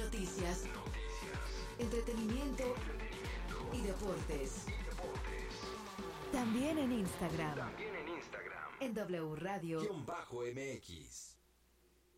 Noticias, entretenimiento y deportes. También en Instagram. En W Radio-MX.